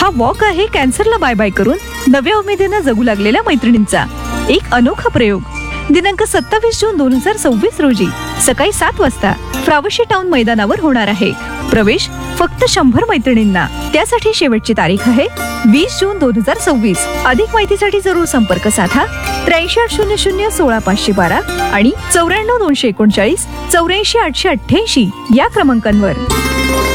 हा वॉक आहे कॅन्सरला bye bye करून नव्या उमेदीनं जगू लागलेल्या मैत्रिणींचा एक अनोखा प्रयोग. दिनांक 27 जून 2026 रोजी सकाळी 7 वाजता फ्रावशी टाउन मैदानावर होणार आहे. प्रवेश फक्त 100 मैत्रिणींना. त्यासाठी शेवटची तारीख आहे 20 जून 2026. अधिक माहितीसाठी जरूर संपर्क साधा 8300 16512 आणि 94 239 84 888 या क्रमांकांवर.